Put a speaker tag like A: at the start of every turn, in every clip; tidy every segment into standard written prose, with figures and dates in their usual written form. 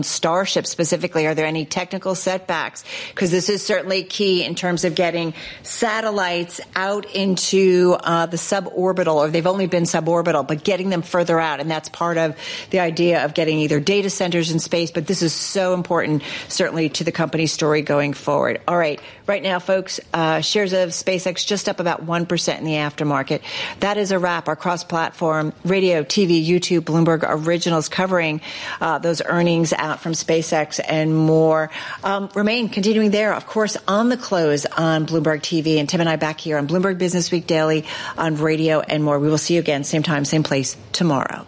A: Starship specifically, are there any technical setbacks? Because this is certainly key in terms of getting satellites out into the suborbital, or they've only been suborbital, but getting them further out. And that's part of the idea of getting either data centers in space. But this is so important, certainly, to the company's story going forward. All right. Right now, folks, shares of SpaceX just up about 1% in the aftermarket. That is a wrap. Our cross-platform radio, TV, YouTube, Bloomberg Originals covering those earnings out from SpaceX and more. Remain continuing there, of course, on the close on Bloomberg TV. And Tim and I back here on Bloomberg Business Week Daily on radio and more. We will see you again, same time, same place tomorrow.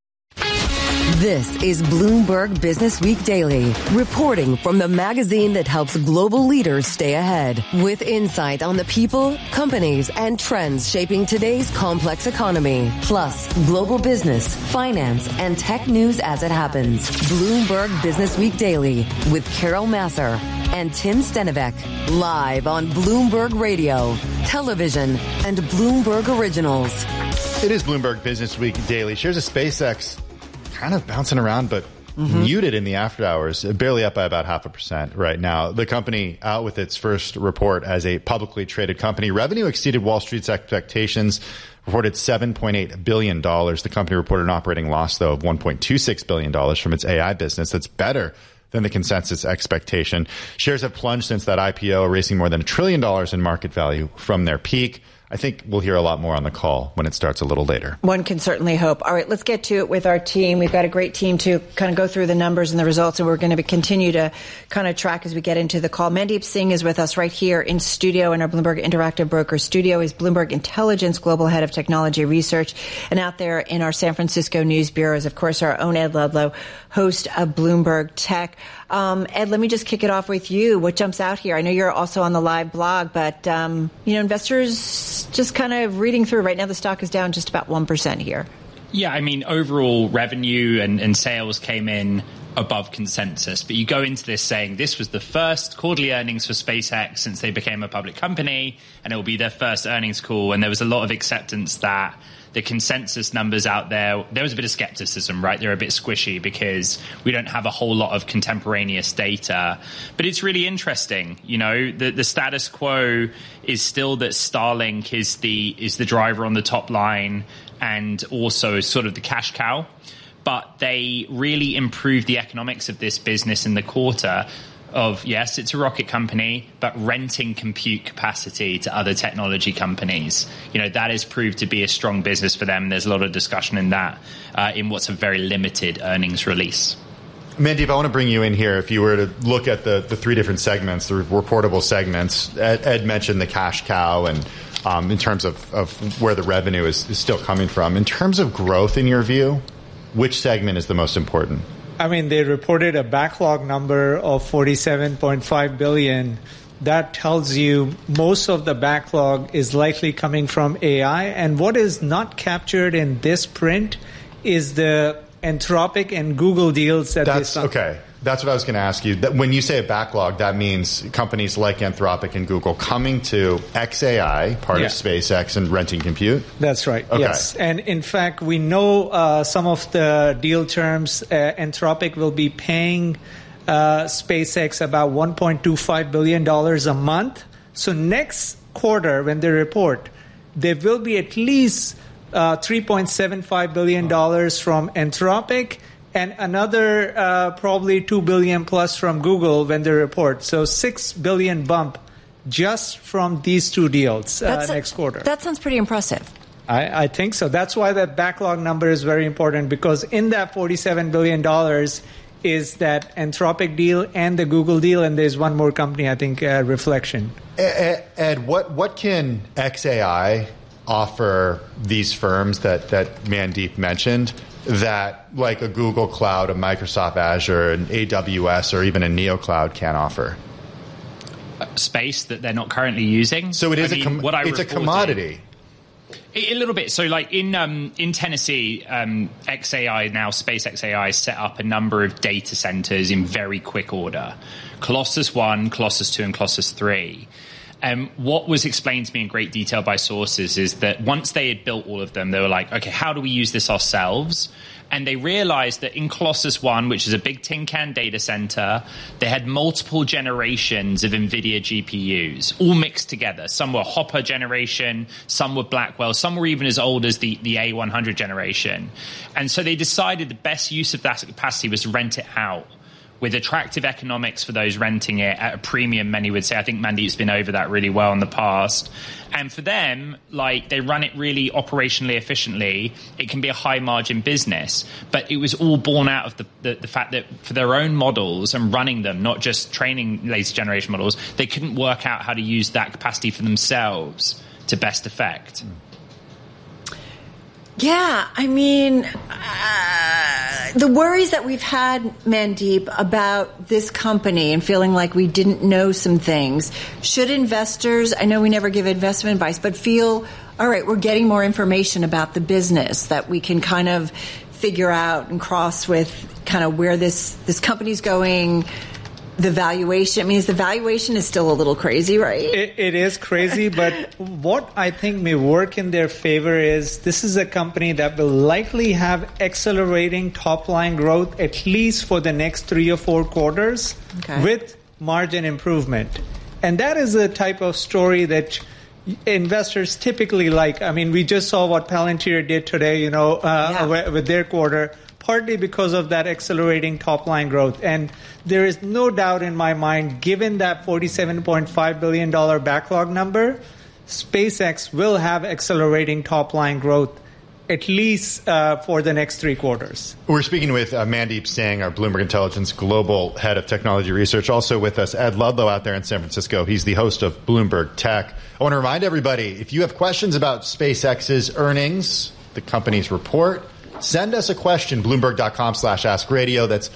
B: This is Bloomberg Business Week Daily, reporting from the magazine that helps global leaders stay ahead, with insight on the people, companies, and trends shaping today's complex economy, plus global business, finance, and tech news as it happens. Bloomberg Business Week Daily with Carol Massar and Tim Stenovec, live on Bloomberg Radio, television, and Bloomberg Originals.
C: It is Bloomberg Business Week Daily. Shares of SpaceX kind of bouncing around, but muted in the after hours, barely up by about 0.5% right now. The company out with its first report as a publicly traded company. Revenue exceeded Wall Street's expectations, reported $7.8 billion. The company reported an operating loss, though, of $1.26 billion from its AI business. That's better than the consensus expectation. Shares have plunged since that IPO, erasing more than $1 trillion in market value from their peak. I think we'll hear a lot more on the call when it starts a little later.
A: One can certainly hope. All right, let's get to it with our team. We've got a great team to kind of go through the numbers and the results, and we're going to continue to kind of track as we get into the call. Mandeep Singh is with us right here in studio in our Bloomberg Interactive Broker studio. He's Bloomberg Intelligence Global Head of Technology Research. And out there in our San Francisco News Bureau is, of course, our own Ed Ludlow, host of Bloomberg Tech. Ed, let me just kick it off with you. What jumps out here? I know you're also on the live blog, but, investors just kind of reading through right now, the stock is down just about 1% here.
D: Yeah, I mean, overall revenue and sales came in above consensus. But you go into this saying this was the first quarterly earnings for SpaceX since they became a public company, and it will be their first earnings call. And there was a lot of acceptance that the consensus numbers out there was a bit of skepticism, right? They're a bit squishy because we don't have a whole lot of contemporaneous data. But it's really interesting. The status quo is still that Starlink is the driver on the top line and also sort of the cash cow. But they really improved the economics of this business in the quarter of, yes, it's a rocket company, but renting compute capacity to other technology companies. That has proved to be a strong business for them. There's a lot of discussion in that, in what's a very limited earnings release.
C: Mandeep, I want to bring you in here. If you were to look at the three different segments, the reportable segments, Ed mentioned the cash cow and in terms of where the revenue is still coming from. In terms of growth, in your view, which segment is the most important?
E: I mean, they reported a backlog number of $47.5 billion. That tells you most of the backlog is likely coming from AI. And what is not captured in this print is the Anthropic and Google deals that they signed.
C: Okay. That's what I was going to ask you. When you say a backlog, that means companies like Anthropic and Google coming to xAI, part of SpaceX, and renting compute?
E: That's right,
C: okay.
E: Yes. And in fact, we know some of the deal terms. Anthropic will be paying SpaceX about $1.25 billion a month. So next quarter, when they report, there will be at least $3.75 billion from Anthropic, and another probably $2 billion plus from Google when they report. So $6 billion bump just from these two deals next quarter.
A: That sounds pretty impressive.
E: I think so. That's why that backlog number is very important, because in that $47 billion is that Anthropic deal and the Google deal, and there's one more company, I think, Reflection.
C: Ed, what can xAI offer these firms that Mandeep mentioned that like a Google Cloud, a Microsoft Azure, an AWS, or even a NeoCloud can't offer?
D: Space that they're not currently using.
C: So it is it's a commodity.
D: A little bit. So like in Tennessee, xAI, now SpaceXAI, set up a number of data centers in very quick order. Colossus 1, Colossus 2, and Colossus 3. What was explained to me in great detail by sources is that once they had built all of them, they were like, okay, how do we use this ourselves? And they realized that in Colossus One, which is a big tin can data center, they had multiple generations of NVIDIA GPUs, all mixed together. Some were Hopper generation, some were Blackwell, some were even as old as the A100 generation. And so they decided the best use of that capacity was to rent it out, with attractive economics for those renting it at a premium, many would say. I think Mandeep's been over that really well in the past. And for them, like, they run it really operationally efficiently. It can be a high-margin business. But it was all born out of the fact that for their own models and running them, not just training latest generation models, they couldn't work out how to use that capacity for themselves to best effect.
A: Yeah, I mean, the worries that we've had, Mandeep, about this company and feeling like we didn't know some things, should investors, I know we never give investment advice, but feel, all right, we're getting more information about the business that we can kind of figure out and cross with kind of where this company's going. The valuation, I mean, the valuation is still a little crazy, right?
E: It is crazy, but what I think may work in their favor is this is a company that will likely have accelerating top-line growth at least for the next 3 or 4 quarters with margin improvement. And that is a type of story that investors typically like. I mean, we just saw what Palantir did today, with their quarter, partly because of that accelerating top-line growth. And there is no doubt in my mind, given that $47.5 billion backlog number, SpaceX will have accelerating top-line growth at least for the next 3 quarters.
C: We're speaking with Mandeep Singh, our Bloomberg Intelligence Global Head of Technology Research. Also with us, Ed Ludlow out there in San Francisco. He's the host of Bloomberg Tech. I want to remind everybody, if you have questions about SpaceX's earnings, the company's report, send us a question, Bloomberg.com/AskRadio. That's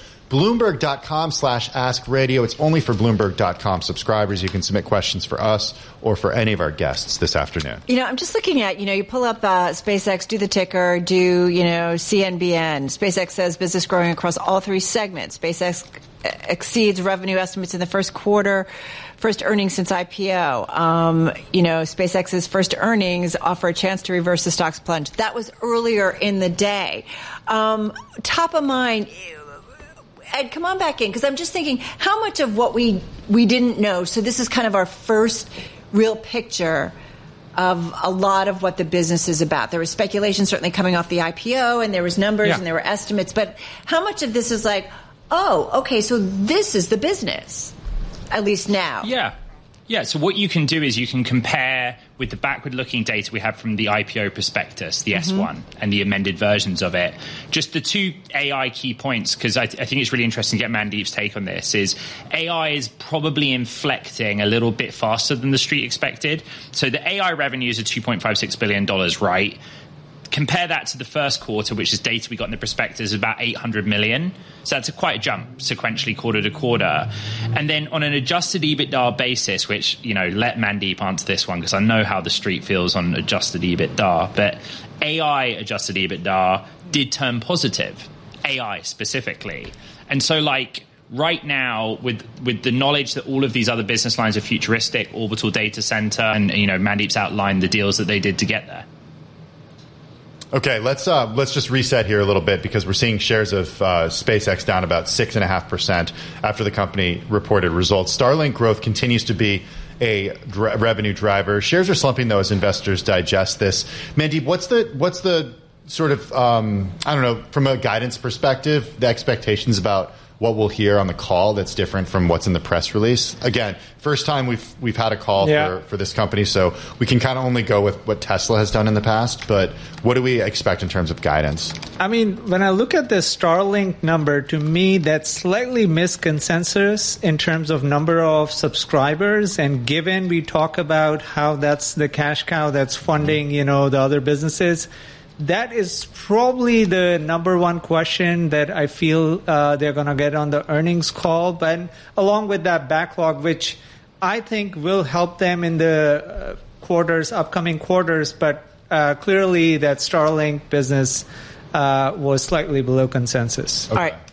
C: Bloomberg.com/AskRadio. It's only for Bloomberg.com subscribers. You can submit questions for us or for any of our guests this afternoon.
A: I'm just looking at, you pull up SpaceX, do the ticker, do, CNBN. SpaceX says business growing across all 3 segments. SpaceX exceeds revenue estimates in the first quarter. First earnings since IPO. SpaceX's first earnings offer a chance to reverse the stock's plunge. That was earlier in the day. Top of mind, Ed, come on back in, because I'm just thinking how much of what we didn't know. So this is kind of our first real picture of a lot of what the business is about. There was speculation certainly coming off the IPO, and there was numbers and there were estimates. But how much of this is like, oh, okay, so this is the business, at least now?
D: Yeah, so what you can do is you can compare with the backward-looking data we have from the IPO prospectus, the S1, and the amended versions of it. Just the 2 AI key points, because I think it's really interesting to get Mandeep's take on this, is AI is probably inflecting a little bit faster than the street expected. So the AI revenues are $2.56 billion, right? Compare that to the first quarter, which is data we got in the prospectus, about $800 million. So that's quite a jump sequentially quarter to quarter. And then on an adjusted EBITDA basis, which, let Mandeep answer this one because I know how the street feels on adjusted EBITDA. But AI adjusted EBITDA did turn positive, AI specifically. And so right now, with the knowledge that all of these other business lines are futuristic, orbital data center, and, Mandeep's outlined the deals that they did to get there.
C: Okay, let's just reset here a little bit because we're seeing shares of SpaceX down about 6.5% after the company reported results. Starlink growth continues to be a revenue driver. Shares are slumping though as investors digest this. Mandeep, what's the sort of from a guidance perspective, the expectations about what we'll hear on the call that's different from what's in the press release? Again, first time we've had a call for this company, so we can kind of only go with what Tesla has done in the past. But what do we expect in terms of guidance? I
E: mean, when I look at the Starlink number, to me, that's slightly missed consensus in terms of number of subscribers. And given we talk about how that's the cash cow that's funding, the other businesses, that is probably the number one question that I feel they're going to get on the earnings call. But along with that backlog, which I think will help them in the upcoming quarters. But clearly that Starlink business was slightly below consensus.
A: Okay. All right.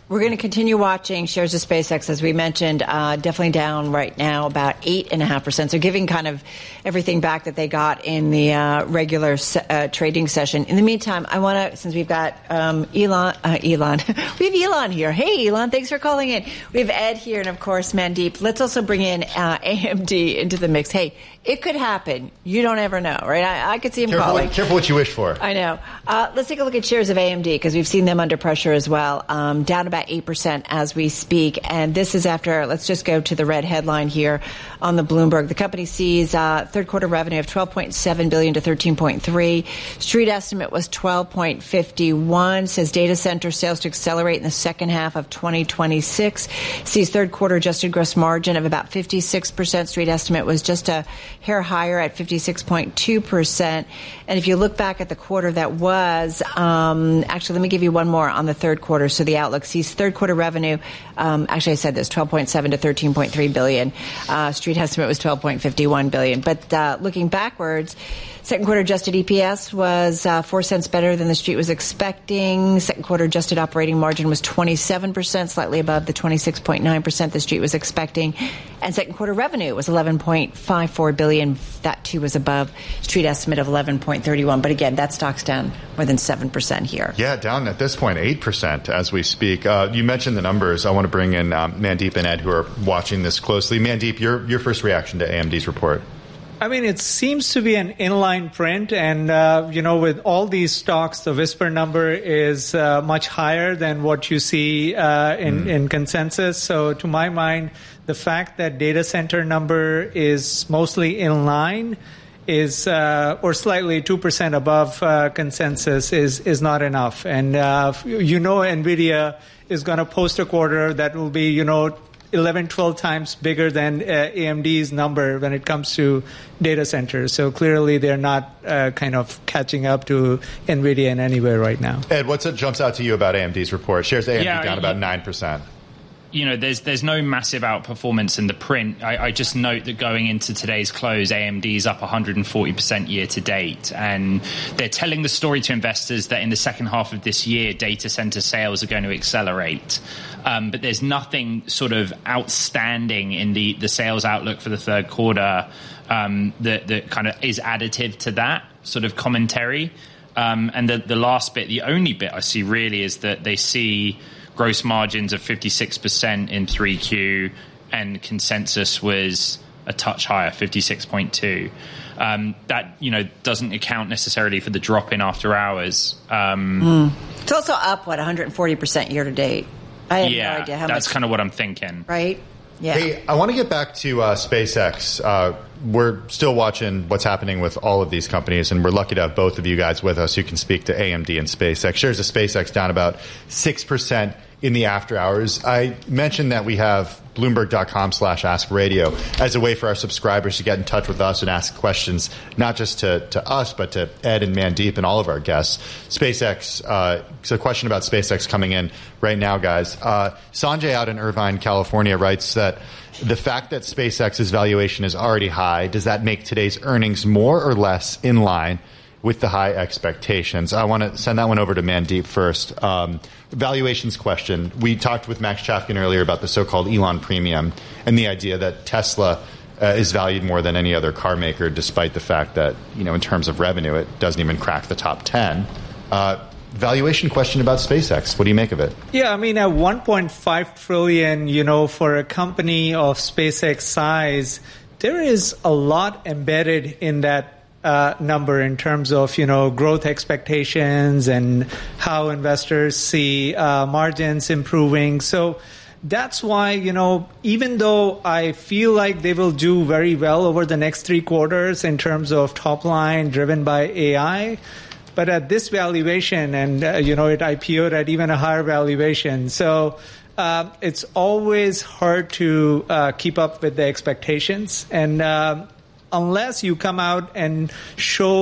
A: We're going to continue watching shares of SpaceX, as we mentioned, definitely down right now about 8.5%. So giving kind of everything back that they got in the regular trading session. In the meantime, I want to, since we've got Elon, we have Elon here. Hey, Elon, thanks for calling in. We have Ed here and, of course, Mandeep. Let's also bring in AMD into the mix. Hey, it could happen. You don't ever know, right? I could see him calling.
C: Careful what you wish for.
A: I know. Let's take a look at shares of AMD because we've seen them under pressure as well. Down about 8% as we speak. And this is after, let's just go to the red headline here on the Bloomberg. The company sees third quarter revenue of $12.7 billion to $13.3. Street estimate was $12.51. Says data center sales to accelerate in the second half of 2026. Sees third quarter adjusted gross margin of about 56%. Street estimate was just a hair higher at 56.2%. And if you look back at the quarter that was, actually, let me give you one more on the third quarter. So the outlook sees third quarter revenue, actually I said this, 12.7 to 13.3 billion. Street estimate was 12.51 billion. But looking backwards, second quarter adjusted EPS was 4 cents better than the street was expecting. Second quarter adjusted operating margin was 27%, slightly above the 26.9% the street was expecting. And second quarter revenue was 11.54 billion. That too was above street estimate of 11.31. But again, that stock's down more than 7% here.
C: Yeah, down at this point 8% as we speak. You mentioned the numbers. I want to bring in Mandeep and Ed, who are watching this closely. Mandeep, your first reaction to AMD's report?
E: I mean, it seems to be an inline print. And, with all these stocks, the Whisper number is much higher than what you see in consensus. So to my mind, the fact that data center number is mostly in line is or slightly 2% above consensus is not enough. And, NVIDIA is going to post a quarter that will be, 11, 12 times bigger than AMD's number when it comes to data centers. So clearly they're not kind of catching up to NVIDIA in any way right now.
C: Ed, what jumps out to you about AMD's report? Shares AMD down about 9%.
D: There's no massive outperformance in the print. I just note that going into today's close, AMD's up 140% year to date. And they're telling the story to investors that in the second half of this year, data center sales are going to accelerate. But there's nothing sort of outstanding in the sales outlook for the third quarter that kind of is additive to that sort of commentary. And the last bit, the only bit I see really is that they see gross margins of 56% in 3Q, and consensus was a touch higher, 56.2. That doesn't account necessarily for the drop in after hours.
A: It's also up 140% year to date. I have no idea how much.
D: That's kind of what I'm thinking.
A: Right? Yeah.
C: Hey, I want to get back to SpaceX. We're still watching what's happening with all of these companies, and we're lucky to have both of you guys with us who can speak to AMD and SpaceX. Shares of SpaceX down about 6% in the after hours. I mentioned that we have Bloomberg.com/AskRadio as a way for our subscribers to get in touch with us and ask questions, not just to us, but to Ed and Mandeep and all of our guests. SpaceX, so a question about SpaceX coming in right now, guys. Sanjay out in Irvine, California writes that the fact that SpaceX's valuation is already high, does that make today's earnings more or less in line with the high expectations? I want to send that one over to Mandeep first. Valuations question. We talked with Max Chafkin earlier about the so-called Elon premium and the idea that Tesla is valued more than any other car maker, despite the fact that, in terms of revenue, it doesn't even crack the top 10. Valuation question about SpaceX. What do you make of it?
E: Yeah, at 1.5 trillion, for a company of SpaceX size, there is a lot embedded in that number in terms of, growth expectations and how investors see margins improving. So that's why, even though I feel like they will do very well over the next 3 quarters in terms of top line driven by AI, but at this valuation, and, it IPO'd at even a higher valuation. So it's always hard to keep up with the expectations. And unless you come out and show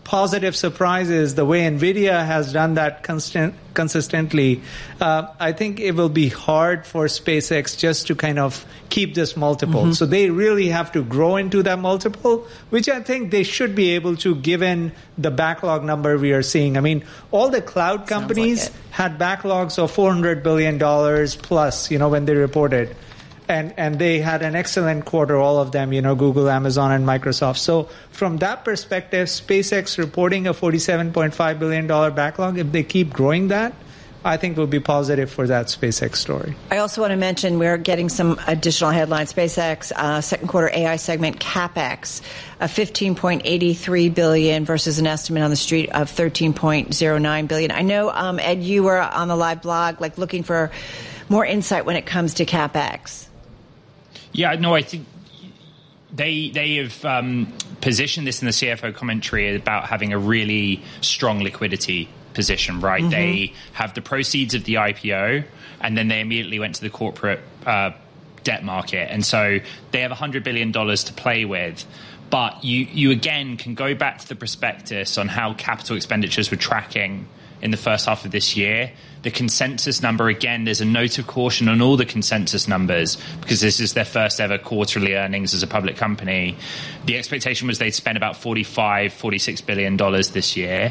E: positive surprise is the way NVIDIA has done that consistently. I think it will be hard for SpaceX just to kind of keep this multiple. So they really have to grow into that multiple, which I think they should be able to, given the backlog number we are seeing. I mean, all the cloud companies had backlogs of $400 billion plus, when they reported. And they had an excellent quarter, all of them, Google, Amazon, and Microsoft. So from that perspective, SpaceX reporting a $47.5 billion backlog, if they keep growing that, I think will be positive for that SpaceX story.
A: I also want to mention we're getting some additional headlines. SpaceX second quarter AI segment CapEx of $15.83 billion versus an estimate on the street of $13.09 billion. I know, Ed, you were on the live blog, looking for more insight when it comes to CapEx.
D: Yeah, no, I think they have positioned this in the CFO commentary about having a really strong liquidity position, right? They have the proceeds of the IPO, and then they immediately went to the corporate debt market. And so they have $100 billion to play with. But you again can go back to the prospectus on how capital expenditures were tracking in the first half of this year. The consensus number, again, there's a note of caution on all the consensus numbers because this is their first ever quarterly earnings as a public company. The expectation was they'd spend about $46 billion this year.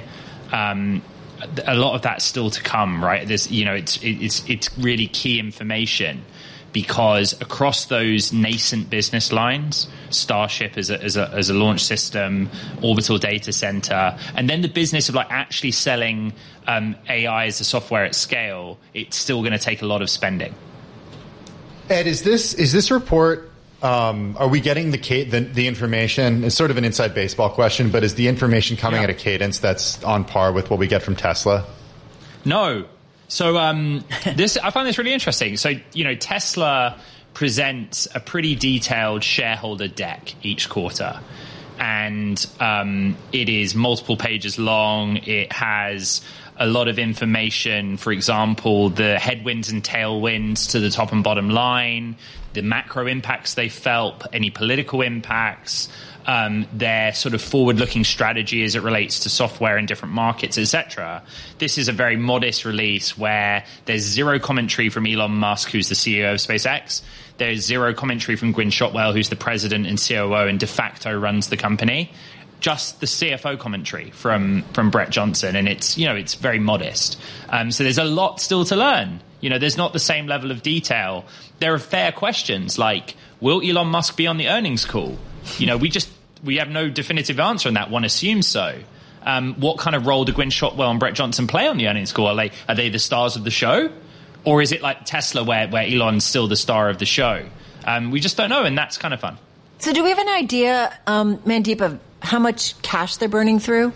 D: A lot of that's still to come, right? There's, it's really key information because across those nascent business lines, Starship as a launch system, orbital data center, and then the business of actually selling AI as a software at scale, it's still going to take a lot of spending.
C: Ed, is this report? Are we getting the information? It's sort of an inside baseball question, but is the information coming at a cadence that's on par with what we get from Tesla?
D: No. So I find this really interesting. So Tesla presents a pretty detailed shareholder deck each quarter, and it is multiple pages long. It has a lot of information, for example, the headwinds and tailwinds to the top and bottom line, the macro impacts they felt, any political impacts, their sort of forward-looking strategy as it relates to software in different markets, etc. This is a very modest release where there's zero commentary from Elon Musk, who's the CEO of SpaceX. There's zero commentary from Gwynne Shotwell, who's the president and COO and de facto runs the company. Just the CFO commentary from Brett Johnson, and it's very modest. So there's a lot still to learn. There's not the same level of detail. There are fair questions like, will Elon Musk be on the earnings call? We have no definitive answer on that. One assumes so. What kind of role do Gwynne Shotwell and Brett Johnson play on the earnings call? Are they the stars of the show? Or is it like Tesla where Elon's still the star of the show? We just don't know, and that's kind of fun.
A: So do we have an idea, Mandeep, of how much cash they're burning through?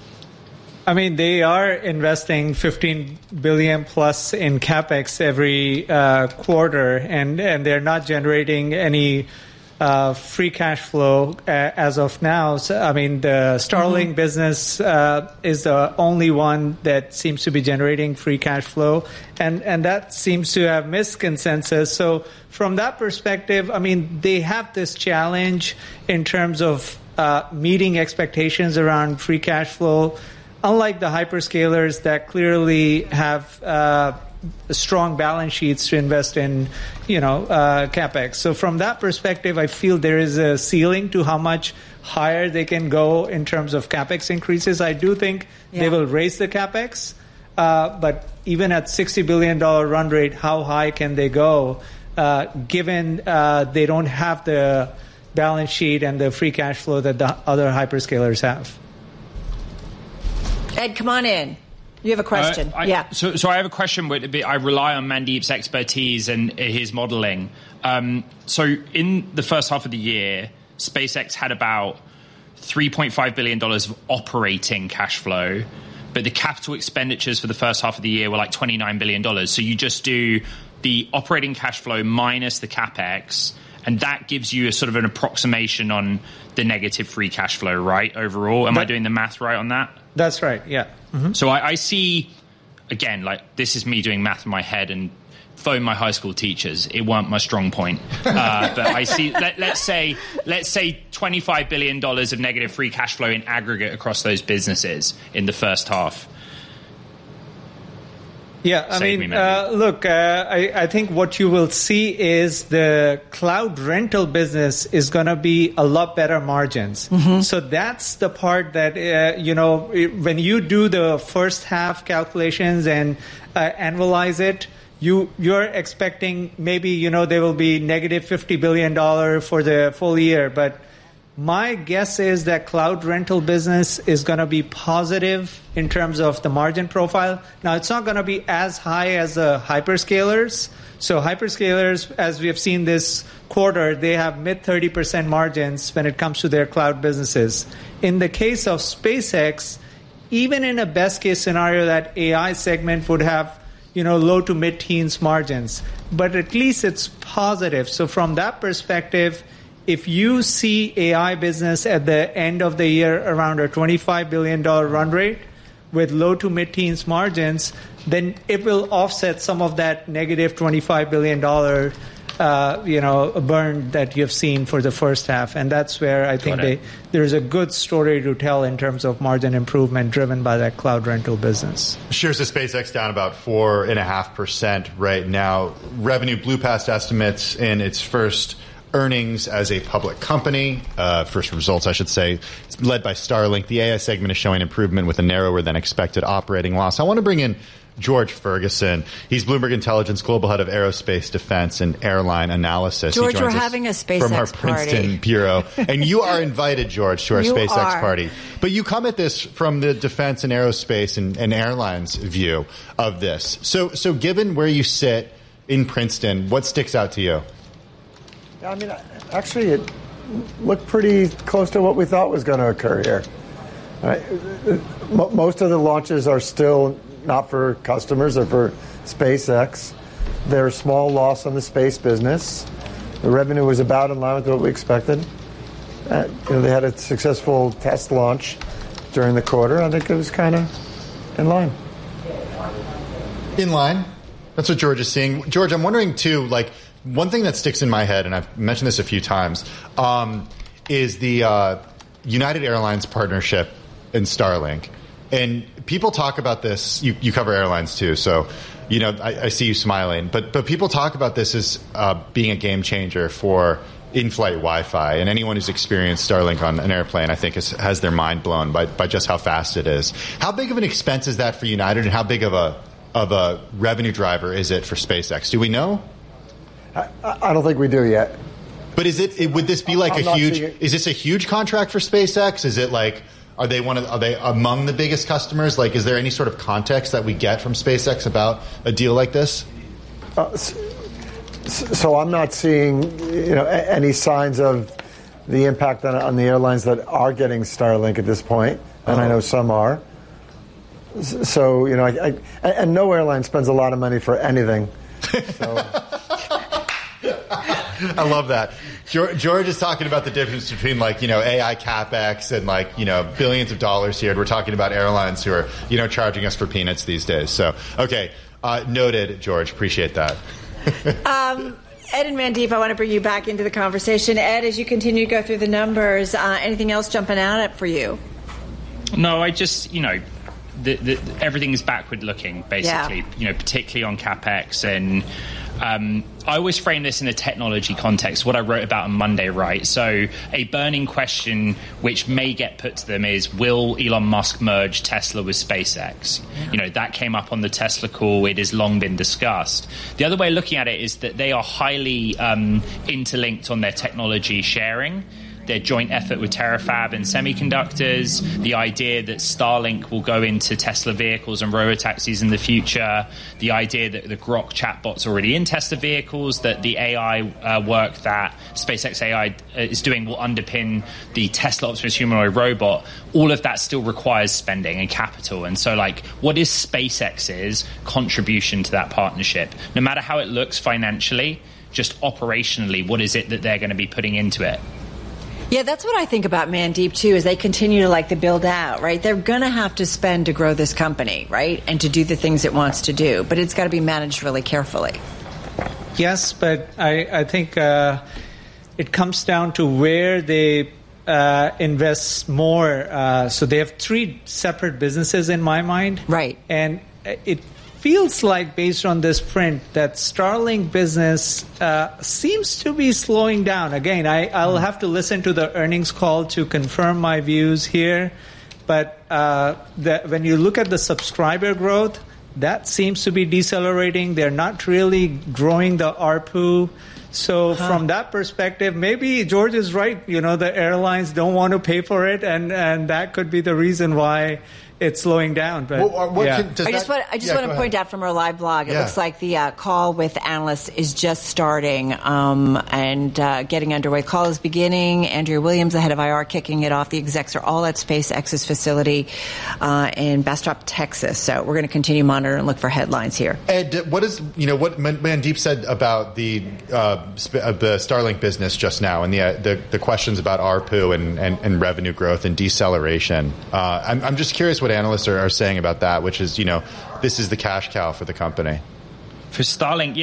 E: I mean, they are investing $15 billion plus in CapEx every quarter, and they're not generating any free cash flow as of now. So, I mean, the Starlink business is the only one that seems to be generating free cash flow, and that seems to have missed consensus. So from that perspective, I mean, they have this challenge in terms of meeting expectations around free cash flow, unlike the hyperscalers that clearly have strong balance sheets to invest in, CapEx. So from that perspective, I feel there is a ceiling to how much higher they can go in terms of CapEx increases. I do think they will raise the CapEx, but even at $60 billion run rate, how high can they go, given they don't have the balance sheet and the free cash flow that the other hyperscalers have?
A: Ed, come on in. You have a question.
D: So I have a question. I rely on Mandeep's expertise and his modeling. So in the first half of the year, SpaceX had about $3.5 billion of operating cash flow, but the capital expenditures for the first half of the year were like $29 billion. So you just do the operating cash flow minus the CapEx, and that gives you a sort of an approximation on the negative free cash flow, right, overall? Am I doing the math right on that?
E: That's right, yeah. Mm-hmm.
D: So I see, again, this is me doing math in my head and phone my high school teachers. It weren't my strong point. But I see, let's say $25 billion of negative free cash flow in aggregate across those businesses in the first half.
E: Yeah, I I think what you will see is the cloud rental business is going to be a lot better margins. Mm-hmm. So that's the part that, when you do the first half calculations and analyze it, you're expecting maybe, there will be negative $50 billion for the full year. But my guess is that cloud rental business is going to be positive in terms of the margin profile. Now, it's not going to be as high as the hyperscalers. So hyperscalers, as we have seen this quarter, they have mid-30% margins when it comes to their cloud businesses. In the case of SpaceX, even in a best-case scenario, that AI segment would have low to mid-teens margins. But at least it's positive. So from that perspective, if you see AI business at the end of the year around a $25 billion run rate with low to mid-teens margins, then it will offset some of that negative $25 billion burn that you've seen for the first half. And that's where I think there's a good story to tell in terms of margin improvement driven by that cloud rental business.
C: Shares of SpaceX down about 4.5% right now. Revenue blew past estimates in its first earnings as a public company, first results, I should say. It's led by Starlink. The AI segment is showing improvement with a narrower than expected operating loss. I want to bring in George Ferguson. He's Bloomberg Intelligence Global Head of Aerospace, Defense, and Airline Analysis.
A: George, we're having a SpaceX
C: from our Princeton
A: party.
C: Bureau. And you are invited, George, to our SpaceX party. But you come at this from the defense and aerospace and airlines view of this. So given where you sit in Princeton, what sticks out to you?
F: I mean, actually, it looked pretty close to what we thought was going to occur here. Most of the launches are still not for customers or for SpaceX. There's a small loss on the space business. The revenue was about in line with what we expected. They had a successful test launch during the quarter. I think it was kind of in line.
C: In line? That's what George is seeing. George, I'm wondering, too, one thing that sticks in my head, and I've mentioned this a few times, is the United Airlines partnership in Starlink. And people talk about this. You cover airlines too, so I see you smiling. But people talk about this as being a game changer for in-flight Wi-Fi. And anyone who's experienced Starlink on an airplane, I think, has their mind blown by just how fast it is. How big of an expense is that for United, and how big of a revenue driver is it for SpaceX? Do we know?
F: I don't think we do yet.
C: But would this be like is this a huge contract for SpaceX? Is it are they among the biggest customers? Is there any sort of context that we get from SpaceX about a deal like this?
F: So I'm not seeing, any signs of the impact on the airlines that are getting Starlink at this point, and I know some are. So, and no airline spends a lot of money for anything. So.
C: I love that. George is talking about the difference between AI CapEx and billions of dollars here. And we're talking about airlines who are, charging us for peanuts these days. So, okay. Noted, George. Appreciate that.
A: Ed and Mandeep, I want to bring you back into the conversation. Ed, as you continue to go through the numbers, anything else jumping out for you?
D: No, I just, everything is backward looking, basically, particularly on CapEx. And I always frame this in a technology context, what I wrote about on Monday, right? So a burning question which may get put to them is, will Elon Musk merge Tesla with SpaceX? Yeah. That came up on the Tesla call. It has long been discussed. The other way of looking at it is that they are highly interlinked on their technology sharing. Their joint effort with Terafab and semiconductors, the idea that Starlink will go into Tesla vehicles and robotaxis in the future, the idea that the Grok chatbot's already in Tesla vehicles, that the AI work that SpaceX AI is doing will underpin the Tesla Optimus humanoid robot. All of that still requires spending and capital. And so, what is SpaceX's contribution to that partnership? No matter how it looks financially, just operationally, what is it that they're going to be putting into it?
A: Yeah, that's what I think about Mandeep, too, as they continue to the build out, right? They're going to have to spend to grow this company, right? And to do the things it wants to do. But it's got to be managed really carefully.
E: Yes, but I think it comes down to where they invest more. So they have 3 separate businesses in my mind.
A: Right.
E: And it feels like, based on this print, that Starlink business seems to be slowing down. Again, I'll have to listen to the earnings call to confirm my views here. But when you look at the subscriber growth, that seems to be decelerating. They're not really growing the ARPU. So from that perspective, maybe George is right. The airlines don't want to pay for it, and that could be the reason why it's slowing down. But
A: I just want to point out from our live blog, it looks like the call with analysts is just starting and getting underway. Call is beginning. Andrea Williams, the head of IR, kicking it off. The execs are all at SpaceX's facility in Bastrop, Texas. So we're going to continue monitoring and look for headlines here.
C: Ed, what Mandeep said about the Starlink business just now, and the questions about ARPU and revenue growth and deceleration. I'm just curious what analysts are saying about that, which is, this is the cash cow for the company.
D: For Starlink,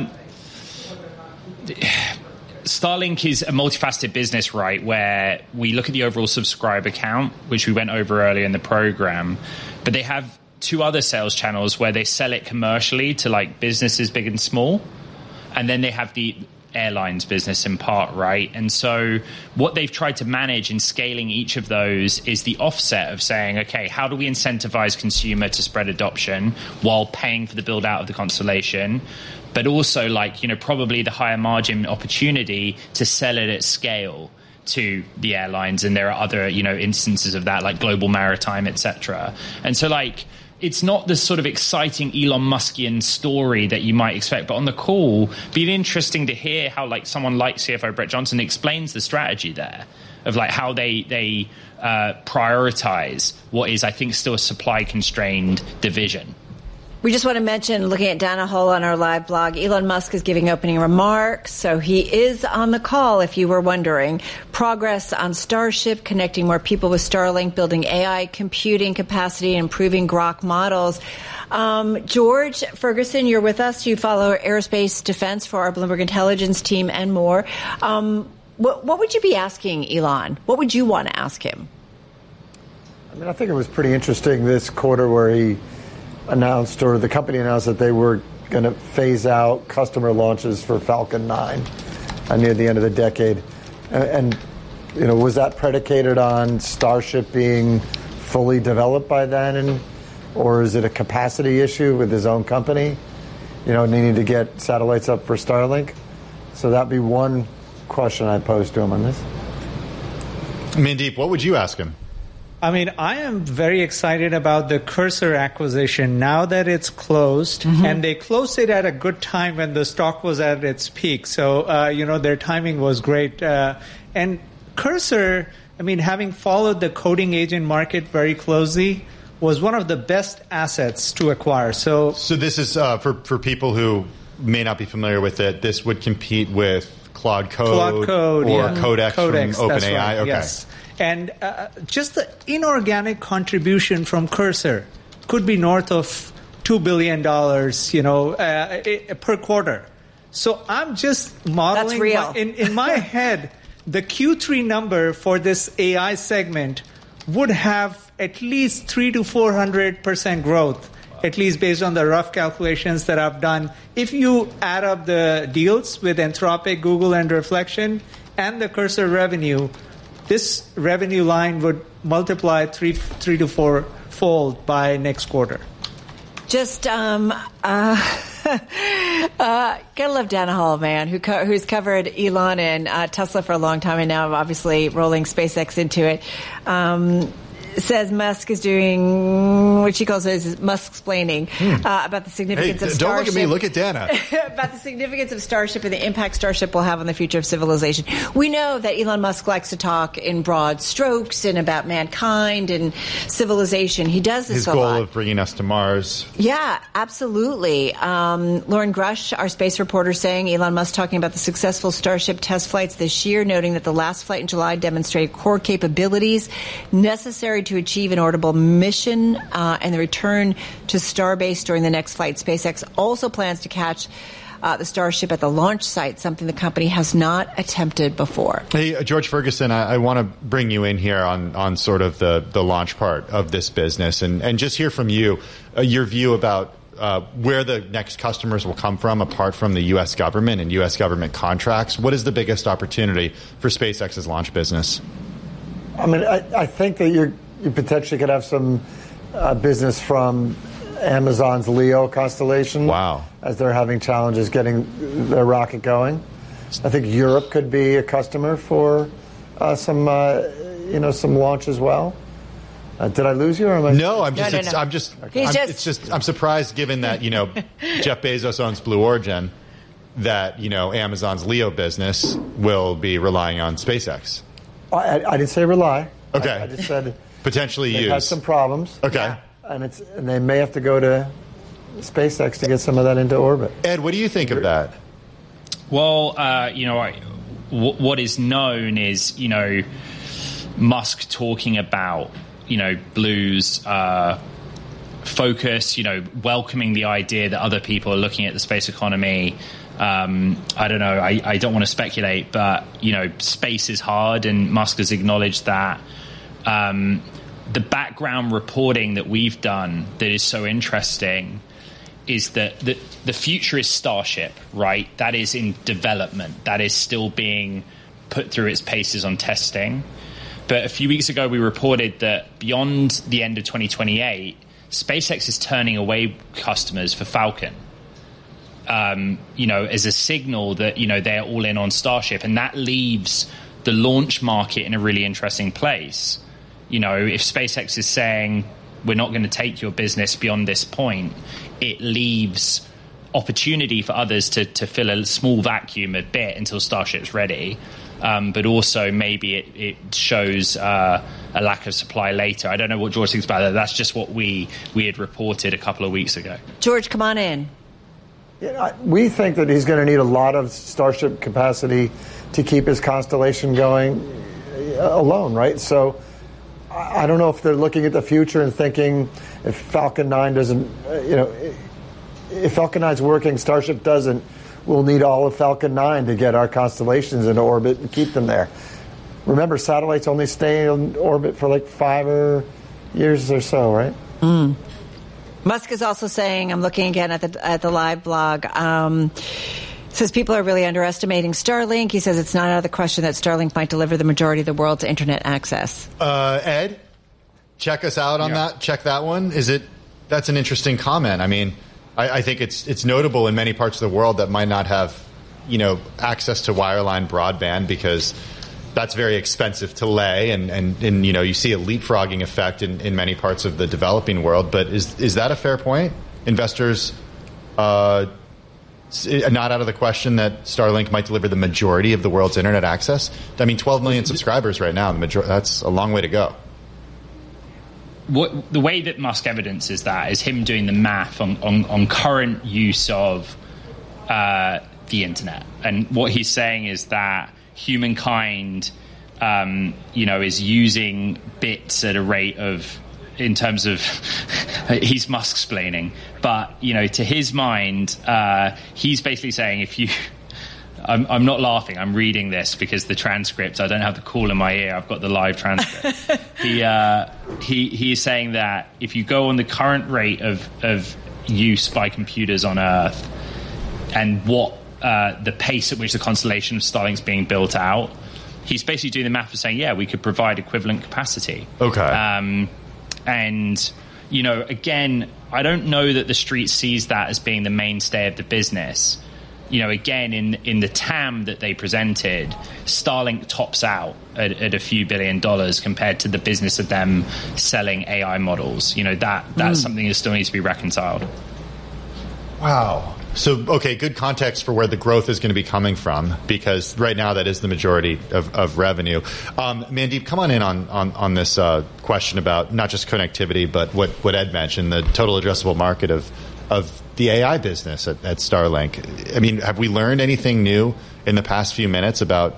D: Starlink is a multifaceted business, right, where we look at the overall subscriber count, which we went over earlier in the program, but they have 2 other sales channels where they sell it commercially to businesses big and small, and then they have the airlines business in part, right? And so what they've tried to manage in scaling each of those is the offset of saying, okay, how do we incentivize consumer to spread adoption while paying for the build out of the constellation, but also probably the higher margin opportunity to sell it at scale to the airlines. And there are other instances of that, like Global Maritime, etc. And so it's not the sort of exciting Elon Muskian story that you might expect, but on the call, it'd be interesting to hear how someone like CFO Brett Johnson explains the strategy there of how they prioritize what is, I think, still a supply constrained division.
A: We just want to mention, looking at Dana Hull on our live blog, Elon Musk is giving opening remarks. So he is on the call, if you were wondering. Progress on Starship, connecting more people with Starlink, building AI computing capacity, improving Grok models. George Ferguson, you're with us. You follow aerospace defense for our Bloomberg Intelligence team and more. What would you be asking Elon? What would you want to ask him?
F: I think it was pretty interesting this quarter where he announced, or the company announced, that they were going to phase out customer launches for Falcon 9 near the end of the decade. And was that predicated on Starship being fully developed by then, or is it a capacity issue with his own company, needing to get satellites up for Starlink? So that'd be one question I'd pose to him on this.
C: Mandeep, what would you ask him?
E: I am very excited about the Cursor acquisition now that it's closed, and they closed it at a good time when the stock was at its peak. So, their timing was great. And Cursor, having followed the coding agent market very closely, was one of the best assets to acquire. So
C: this is for people who may not be familiar with it. This would compete with Claude Code or Codex from OpenAI.
E: Right,
C: okay.
E: Yes. And just the inorganic contribution from Cursor could be north of $2 billion, per quarter. So I'm just modeling.
A: That's real.
E: In my head, the Q3 number for this AI segment would have at least 300% to 400% growth, at least based on the rough calculations that I've done. If you add up the deals with Anthropic, Google, and Reflection, and the Cursor revenue, this revenue line would multiply 3 to 4-fold by next quarter.
A: Just gotta love Dana Hull, man, who's covered Elon and Tesla for a long time, and now obviously rolling SpaceX into it. Says Musk is doing what she calls Musk-splaining about the significance of Starship.
C: Don't look at me, look at Dana.
A: About the significance of Starship and the impact Starship will have on the future of civilization. We know that Elon Musk likes to talk in broad strokes and about mankind and civilization. He does this a lot.
C: His goal of bringing us to Mars.
A: Yeah, absolutely. Lauren Grush, our space reporter, saying Elon Musk talking about the successful Starship test flights this year, noting that the last flight in July demonstrated core capabilities necessary to achieve an orbital mission and the return to Starbase during the next flight. SpaceX also plans to catch the Starship at the launch site, something the company has not attempted before.
C: Hey, George Ferguson, I want to bring you in here on sort of the launch part of this business and just hear from you, your view about where the next customers will come from apart from the U.S. government and U.S. government contracts. What is the biggest opportunity for SpaceX's launch business?
F: I mean, I think that you potentially could have some business from Amazon's Leo constellation.
C: Wow.
F: As they're having challenges getting their rocket going. I think Europe could be a customer for some launch as well. Did I lose you? Or am I?
C: No, I'm surprised given that, Jeff Bezos owns Blue Origin, that, Amazon's Leo business will be relying on SpaceX.
F: I didn't say rely.
C: Okay.
F: I just said
C: potentially
F: they've
C: use.
F: had some problems.
C: Okay.
F: Yeah. And they may have to go to SpaceX to get some of that into orbit.
C: Ed, what do you think of that?
D: Well, what is known is, Musk talking about, Blue's focus, welcoming the idea that other people are looking at the space economy. I don't know. I don't want to speculate, but, space is hard, and Musk has acknowledged that. The background reporting that we've done that is so interesting is that the future is Starship, right? That is in development. That is still being put through its paces on testing. But a few weeks ago, we reported that beyond the end of 2028, SpaceX is turning away customers for Falcon, as a signal that, they're all in on Starship. And that leaves the launch market in a really interesting place. If SpaceX is saying, we're not going to take your business beyond this point, it leaves opportunity for others to fill a small vacuum a bit until Starship's ready. But also maybe it shows a lack of supply later. I don't know what George thinks about that. That's just what we had reported a couple of weeks ago.
A: George, come on in.
F: Yeah, we think that he's going to need a lot of Starship capacity to keep his constellation going alone, right? So I don't know if they're looking at the future and thinking if Falcon 9 doesn't, if Falcon 9's working, Starship doesn't, we'll need all of Falcon 9 to get our constellations into orbit and keep them there. Remember, satellites only stay in orbit for like 5 years or so, right?
A: Mm. Musk is also saying, I'm looking again at the live blog, says people are really underestimating Starlink. He says it's not out of the question that Starlink might deliver the majority of the world's internet access.
C: Ed, check us out on that. Check that one. That's an interesting comment. I mean, I think it's notable in many parts of the world that might not have, access to wireline broadband because that's very expensive to lay, and you see a leapfrogging effect in many parts of the developing world. But is that a fair point? Investors not out of the question that Starlink might deliver the majority of the world's internet access? I mean, 12 million subscribers right now. That's a long way to go.
D: The way that Musk evidences that is him doing the math on current use of the internet. And what he's saying is that humankind, is using bits at a rate of, in terms of, he's Musk-splaining, but, to his mind, he's basically saying I'm not laughing, I'm reading this because the transcript, I don't have the call in my ear, I've got the live transcript. He is saying that if you go on the current rate of use by computers on Earth and what the pace at which the constellation of Starlink's being built out, he's basically doing the math of saying, we could provide equivalent capacity.
C: Okay.
D: And, again, I don't know that the street sees that as being the mainstay of the business. Again, in the TAM that they presented, Starlink tops out at a few $1 billion compared to the business of them selling AI models. That's something that still needs to be reconciled.
C: Wow. So, okay, good context for where the growth is going to be coming from, because right now that is the majority of revenue. Mandeep, come on in on this question about not just connectivity, but what Ed mentioned, the total addressable market of the AI business at Starlink. I mean, have we learned anything new in the past few minutes about